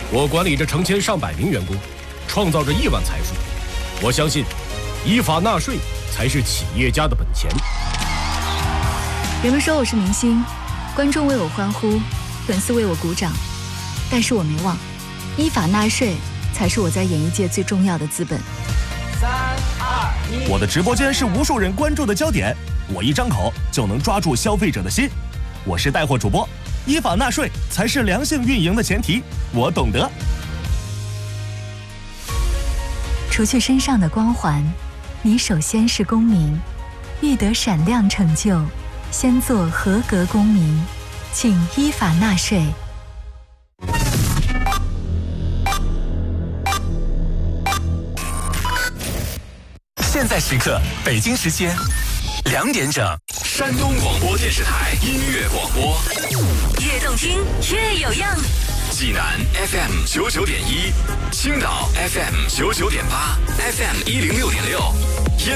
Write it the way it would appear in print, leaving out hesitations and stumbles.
我管理着成千上百名员工，创造着亿万财富。我相信，依法纳税才是企业家的本钱。 人们说我是明星，观众为我欢呼，粉丝为我鼓掌，但是我没忘，依法纳税才是我在演艺界最重要的资本。 3、2、1， 我的直播间是无数人关注的焦点，我一张口就能抓住消费者的心。我是带货主播，依法纳税才是良性运营的前提，我懂得。 除去身上的光环，你首先是公民，欲得闪亮成就，先做合格公民，请依法纳税。 现在时刻，北京时间2点整，山东广播电视台音乐广播， 越动听越有样。 济南 FM 99.1，青岛 FM 99.8，FM 106.6。